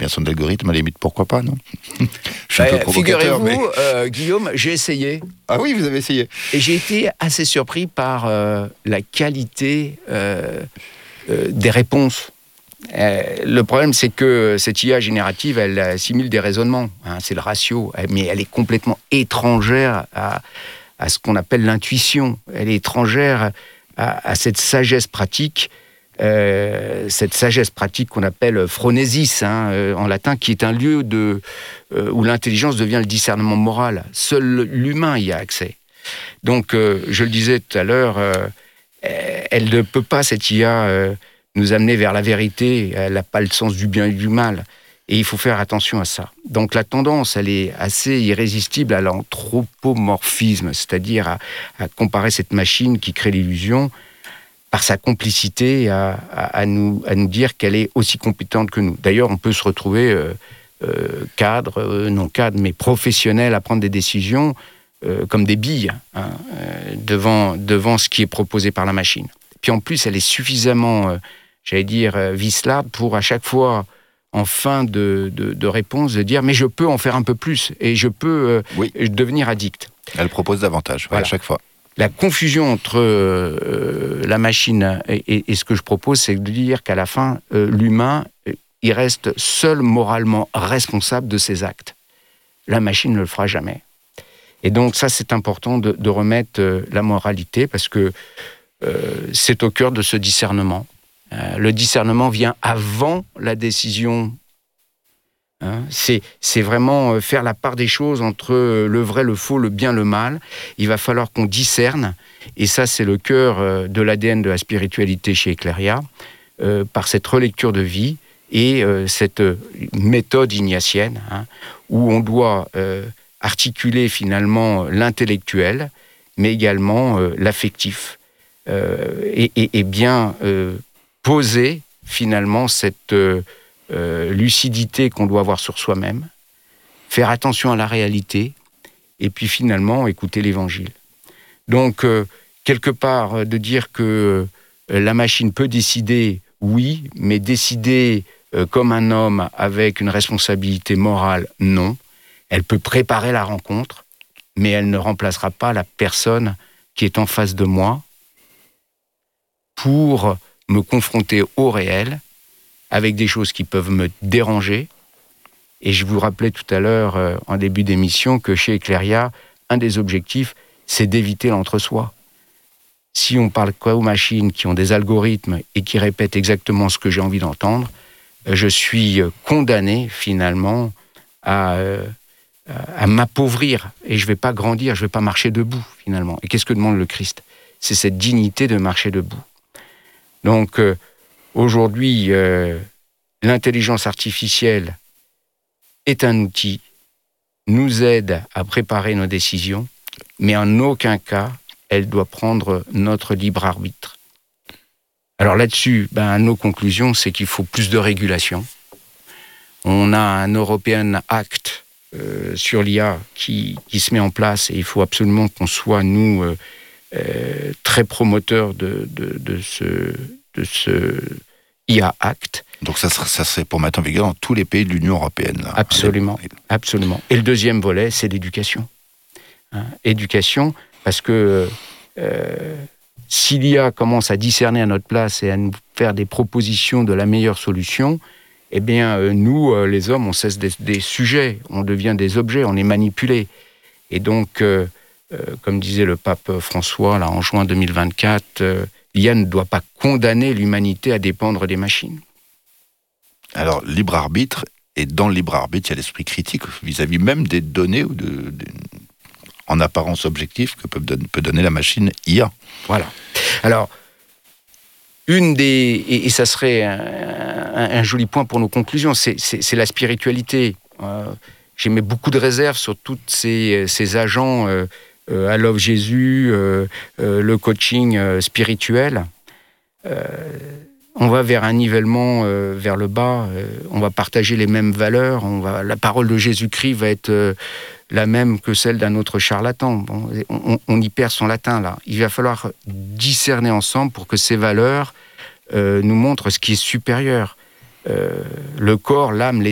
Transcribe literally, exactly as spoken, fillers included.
bien son algorithme, à la limite, pourquoi pas, non? Je suis bah, un peu provocateur, figurez-vous, mais... euh, Guillaume, j'ai essayé. Ah oui, vous avez essayé. Et j'ai été assez surpris par euh, la qualité euh, euh, des réponses. Euh, le problème, c'est que cette I A générative, elle assimile des raisonnements. Hein, c'est le ratio. Mais elle est complètement étrangère à, à ce qu'on appelle l'intuition. Elle est étrangère à, à cette sagesse pratique, euh, cette sagesse pratique qu'on appelle phronésis, hein, euh, en latin, qui est un lieu de, euh, où l'intelligence devient le discernement moral. Seul l'humain y a accès. Donc, euh, je le disais tout à l'heure, euh, elle ne peut pas, cette I A, euh, nous amener vers la vérité. Elle n'a pas le sens du bien et du mal. Et il faut faire attention à ça. Donc, la tendance, elle est assez irrésistible à l'anthropomorphisme, c'est-à-dire à, à comparer cette machine qui crée l'illusion par sa complicité à, à, à, nous, à nous dire qu'elle est aussi compétente que nous. D'ailleurs, on peut se retrouver euh, euh, cadre, euh, non cadre, mais professionnel à prendre des décisions euh, comme des billes hein, euh, devant, devant ce qui est proposé par la machine. Puis en plus, elle est suffisamment, euh, j'allais dire, euh, vicelard pour à chaque fois, en fin de, de, de réponse, de dire « mais je peux en faire un peu plus et je peux euh, oui. devenir addict ». Elle propose davantage, voilà. À chaque fois. La confusion entre euh, la machine et, et, et ce que je propose, c'est de dire qu'à la fin, euh, l'humain, il reste seul moralement responsable de ses actes. La machine ne le fera jamais. Et donc ça, c'est important de, de remettre euh, la moralité parce que euh, c'est au cœur de ce discernement. Euh, le discernement vient avant la décision. Hein, c'est, c'est vraiment faire la part des choses entre le vrai, le faux, le bien, le mal. Il va falloir qu'on discerne, et ça c'est le cœur de l'A D N de la spiritualité chez Eclaria, euh, par cette relecture de vie et euh, cette méthode ignatienne, hein, où on doit euh, articuler finalement l'intellectuel, mais également euh, l'affectif, euh, et, et, et bien euh, poser finalement cette... Euh, Euh, lucidité qu'on doit avoir sur soi-même, faire attention à la réalité, et puis finalement écouter l'Évangile. Donc, euh, quelque part, euh, de dire que euh, la machine peut décider, oui, mais décider euh, comme un homme avec une responsabilité morale, non. Elle peut préparer la rencontre, mais elle ne remplacera pas la personne qui est en face de moi pour me confronter au réel, avec des choses qui peuvent me déranger. Et je vous rappelais tout à l'heure, euh, en début d'émission, que chez Eclaria, un des objectifs, c'est d'éviter l'entre-soi. Si on parle quoi aux machines qui ont des algorithmes et qui répètent exactement ce que j'ai envie d'entendre, euh, je suis condamné, finalement, à, euh, à m'appauvrir. Et je ne vais pas grandir, je ne vais pas marcher debout, finalement. Et qu'est-ce que demande le Christ? C'est cette dignité de marcher debout. Donc, euh, aujourd'hui, euh, l'intelligence artificielle est un outil, nous aide à préparer nos décisions, mais en aucun cas, elle doit prendre notre libre arbitre. Alors là-dessus, ben, nos conclusions, c'est qu'il faut plus de régulation. On a un European Act euh, sur l'I A qui, qui se met en place et il faut absolument qu'on soit, nous, euh, euh, très promoteurs de, de, de ce... de ce I A Act. Donc ça serait, ça serait pour mettre en vigueur dans tous les pays de l'Union européenne. Là. Absolument, absolument. Et le deuxième volet, c'est l'éducation. Hein, éducation, parce que euh, si l'I A commence à discerner à notre place et à nous faire des propositions de la meilleure solution, eh bien, euh, nous, euh, les hommes, on cesse des, des sujets, on devient des objets, on est manipulés. Et donc, euh, euh, comme disait le pape François, là, en juin deux mille vingt-quatre, euh, l'I A ne doit pas condamner l'humanité à dépendre des machines. Alors, libre arbitre, et dans le libre arbitre, il y a l'esprit critique vis-à-vis même des données ou de, de, en apparence objectives que peut, don- peut donner la machine I A. Voilà. Alors, une des... Et, et ça serait un, un, un joli point pour nos conclusions, c'est, c'est, c'est la spiritualité. Euh, j'ai mis beaucoup de réserves sur tous ces, ces agents... Euh, Euh, I Love Jésus, euh, euh, le coaching euh, spirituel. Euh, on va vers un nivellement euh, vers le bas, euh, on va partager les mêmes valeurs, on va, la parole de Jésus-Christ va être euh, la même que celle d'un autre charlatan. Bon, on, on y perd son latin, là. Il va falloir discerner ensemble pour que ces valeurs euh, nous montrent ce qui est supérieur. Euh, le corps, l'âme, l'esprit,